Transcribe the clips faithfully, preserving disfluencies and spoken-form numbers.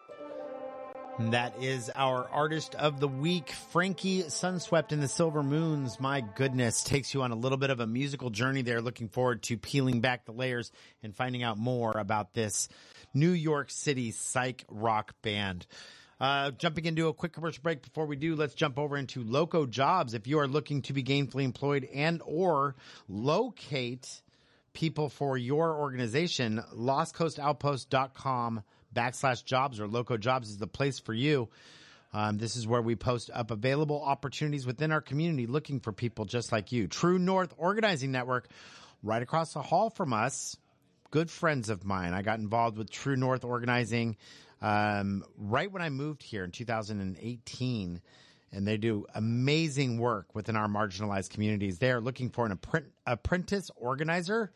And that is our artist of the week, Frankie Sunswept in the Silver Moons. My goodness, takes you on a little bit of a musical journey there. Looking forward to peeling back the layers and finding out more about this New York City psych rock band. Uh, jumping into a quick commercial break. Before we do, let's jump over into Loco Jobs. If you are looking to be gainfully employed and or locate people for your organization, lost coast outpost dot com backslash jobs or Loco Jobs is the place for you. Um, this is where we post up available opportunities within our community looking for people just like you. True North Organizing Network, right across the hall from us. Good friends of mine. I got involved with True North Organizing um, right when I moved here in two thousand eighteen. And they do amazing work within our marginalized communities. They are looking for an apprent- apprentice organizer.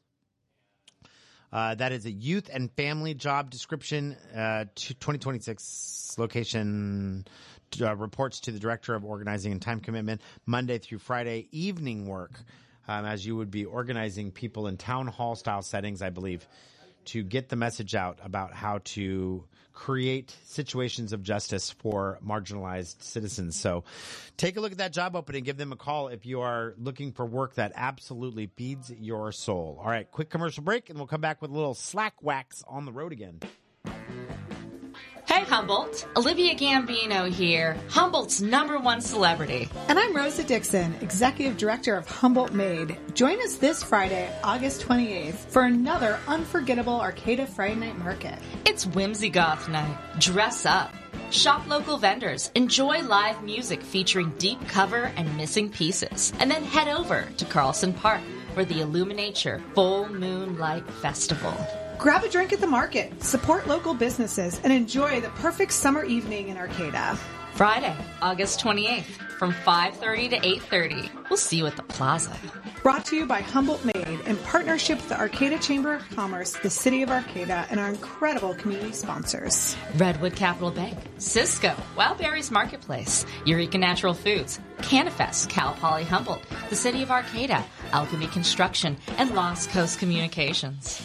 Uh, that is a youth and family job description, uh, to twenty twenty-six location, uh, reports to the director of organizing and time commitment, Monday through Friday, evening work, um, as you would be organizing people in town hall style settings, I believe, to get the message out about how to create situations of justice for marginalized citizens. So take a look at that job opening. Give them a call if you are looking for work that absolutely feeds your soul. All right, quick commercial break, and we'll come back with a little slack wax on the road again. Hey, Humboldt. Olivia Gambino here, Humboldt's number one celebrity. And I'm Rosa Dixon, Executive Director of Humboldt Made. Join us this Friday, August twenty-eighth, for another unforgettable Arcata Friday Night Market. It's Whimsy Goth Night. Dress up. Shop local vendors. Enjoy live music featuring deep cover and missing pieces. And then head over to Carlson Park for the Illuminature Full Moonlight Festival. Grab a drink at the market, support local businesses, and enjoy the perfect summer evening in Arcata. Friday, August twenty-eighth, from five thirty to eight thirty. We'll see you at the plaza. Brought to you by Humboldt Made in partnership with the Arcata Chamber of Commerce, the City of Arcata, and our incredible community sponsors. Redwood Capital Bank, Cisco, Wildberries Marketplace, Eureka Natural Foods, Canifest, Cal Poly Humboldt, the City of Arcata, Alchemy Construction, and Lost Coast Communications.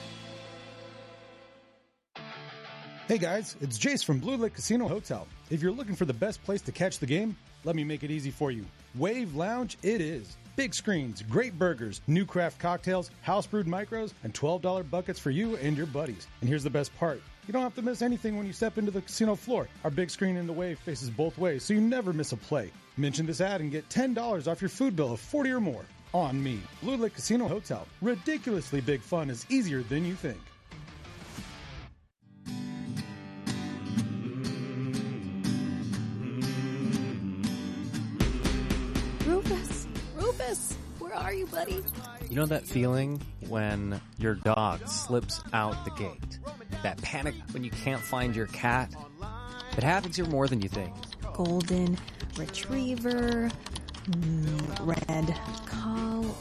Hey guys, it's Jace from Blue Lake Casino Hotel. If you're looking for the best place to catch the game, let me make it easy for you. Wave Lounge it is. Big screens, great burgers, new craft cocktails, house brewed micros, and twelve dollars buckets for you and your buddies. And here's the best part. You don't have to miss anything when you step into the casino floor. Our big screen in the Wave faces both ways, so you never miss a play. Mention this ad and get ten dollars off your food bill of forty dollars or more. On me. Blue Lake Casino Hotel. Ridiculously big fun is easier than you think. Rufus, Rufus, where are you, buddy? You know that feeling when your dog slips out the gate? That panic when you can't find your cat? It happens here more than you think. Golden retriever, mm, red collie.